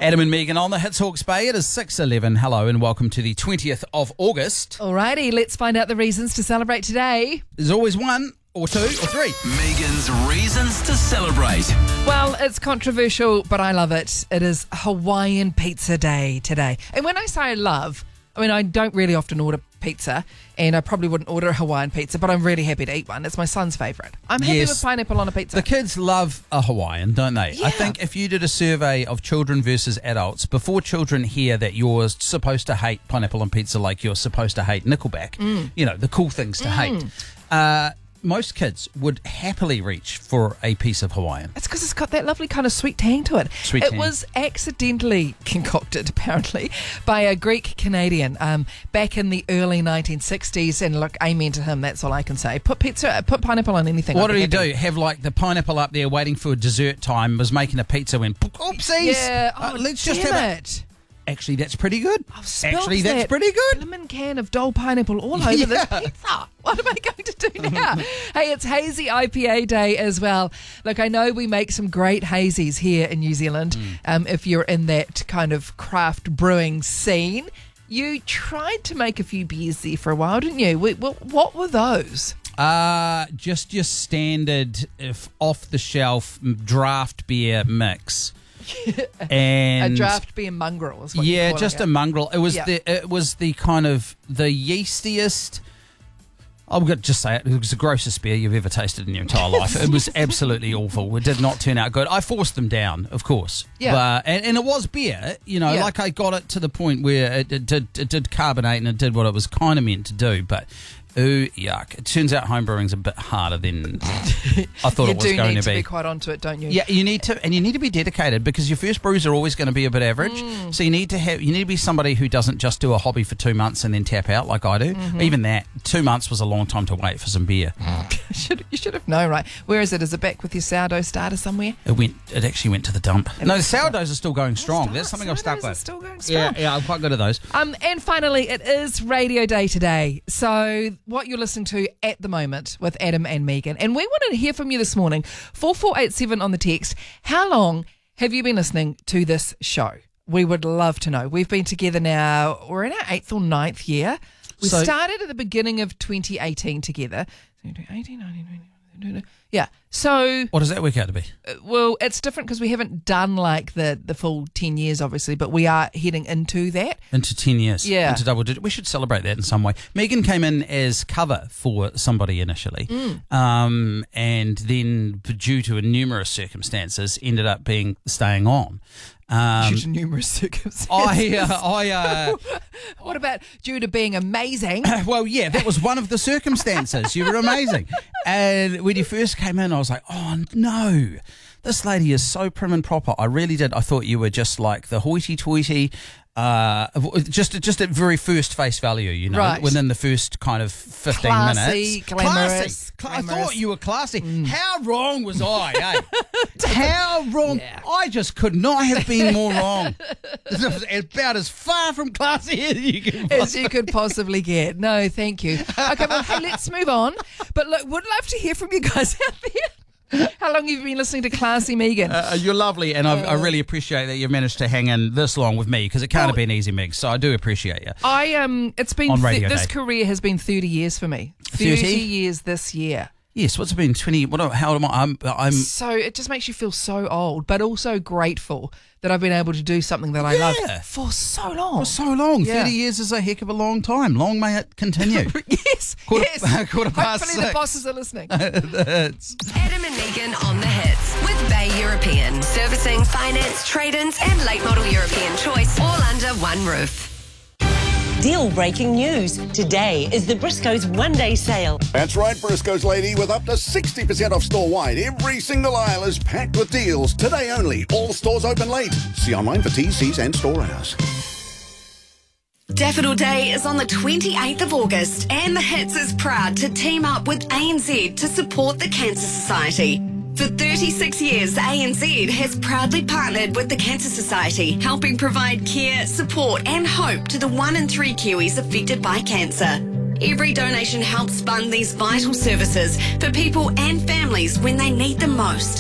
Adam and Megan on the Hits Hawke's Bay. It is 6:11. Hello and welcome to the 20th of August. Alrighty, let's find out the reasons to celebrate today. There's always one or two or three. Megan's reasons to celebrate. Well, it's controversial, but I love it. It is Hawaiian Pizza Day today. And when I say I love, I mean, I don't really often order pizza, and I probably wouldn't order a Hawaiian pizza, but I'm really happy to eat one. It's my son's favourite. I'm happy with pineapple on a pizza. The kids love a Hawaiian, don't they? Yeah. I think if you did a survey of children versus adults, before children hear that you're supposed to hate pineapple on pizza like you're supposed to hate Nickelback, you know, the cool things to hate, most kids would happily reach for a piece of Hawaiian. It's because it's got that lovely kind of sweet tang to it. Sweet it tang. was accidentally concocted, apparently, by a Greek Canadian back in the early 1960s. And look, amen to him. That's all I can say. Put pineapple on anything. What did he do? Have like the pineapple up there waiting for dessert time? Was making a pizza when oopsies. Yeah. Let's just have it. Actually, that's pretty good. Actually, that's pretty good. Lemon can of Dole pineapple all over this pizza. What am I going to do now? Hey, it's Hazy IPA Day as well. Look, I know we make some great hazies here in New Zealand. If you're in that kind of craft brewing scene, you tried to make a few beers there for a while, didn't you? What were those? Just your standard, off-the-shelf draft beer mix. And a draft beer mongrel is what you call just it, a mongrel. It was the kind of the yeastiest. I'm going to just say it was the grossest beer you've ever tasted in your entire life. It was absolutely awful. It did not turn out good. I forced them down, of course. Yeah. And it was beer, you know, like I got it to the point where it did carbonate and it did what it was kind of meant to do, but ooh, yuck. It turns out homebrewing's a bit harder than I thought it was going to be. You do need to be quite onto it, don't you? Yeah, you need to be dedicated because your first brews are always going to be a bit average. So you need to be somebody who doesn't just do a hobby for 2 months and then tap out like I do. Even that, 2 months was a long time to wait for some beer. You should have known, right? Where is it? Is it back with your sourdough starter somewhere? It actually went to the dump. No, the sourdoughs are still going strong. That's something I've stuck with. Still going strong. Yeah, I'm quite good at those. And finally, it is Radio Day today. So what you're listening to at the moment with Adam and Megan. And we wanted to hear from you this morning. 4487 on the text. How long have you been listening to this show? We would love to know. We've been together now, we're in our 8th or 9th year. We started at the beginning of 2018 together. 18, 19, 20. Yeah. So what does that work out to be? Well, it's different because we haven't done like the full 10 years, obviously, but we are heading into that. Into 10 years. Yeah. Into double digit. We should celebrate that in some way. Megan came in as cover for somebody initially, and then due to numerous circumstances ended up staying on. Due to numerous circumstances. What about due to being amazing? Well, yeah, that was one of the circumstances. You were amazing. And when you first came in, I was like, oh, no. This lady is so prim and proper. I really did. I thought you were just like the hoity-toity, just at very first face value, you know, right. Within the first kind of 15 classy, minutes. Glamorous. I thought you were classy. How wrong was I, eh? How wrong? Yeah. I just could not have been more wrong. This was about as far from classy as you could possibly get. No, thank you. Okay, well, hey, let's move on. But look, would love to hear from you guys out there. How long have you been listening to Classy Megan? You're lovely, and I really appreciate that you've managed to hang in this long with me because it can't have been easy, Meg. So I do appreciate you. It's been on Radio this Day. career has been 30 years for me. 30 years this year. Yes, what's it been? 20? How old am I? I'm. So it just makes you feel so old, but also grateful that I've been able to do something that I love for so long. For so long. Yeah. 30 years is a heck of a long time. Long may it continue. Yes. Quarter past Hopefully 6. the bosses are listening. Adam and Megan on the hits with Bay European. Servicing, finance, trade-ins and late model European choice all under one roof. Deal-breaking news. Today is the Briscoes one-day sale. That's right, Briscoes lady, with up to 60% off store-wide. Every single aisle is packed with deals. Today only. All stores open late. See online for T's, C's and store hours. Daffodil Day is on the 28th of August and the Hits is proud to team up with ANZ to support the Cancer Society. For 36 years, ANZ has proudly partnered with the Cancer Society, helping provide care, support and hope to the 1 in 3 Kiwis affected by cancer. Every donation helps fund these vital services for people and families when they need them most.